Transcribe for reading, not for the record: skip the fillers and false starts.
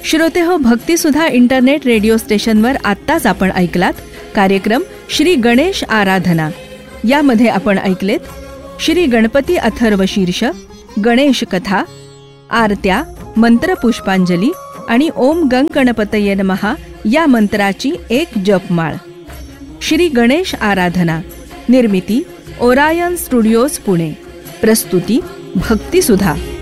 श्रोते हो, भक्तिसुधा internet radio स्टेशनवर आत्ताच आपण ऐकलात कार्यक्रम श्री गणेश आराधना. यामध्ये आपण ऐकलेत श्री गणपती अथर्व शीर्ष, गणेश कथा, आरत्या, मंत्रपुष्पांजली आणि ओम गंग गणपतये नमः या मंत्राची एक जपमाळ. श्री गणेश आराधना निर्मिती ओरायन स्टुडिओज पुणे. प्रस्तुती भक्तिसुधा.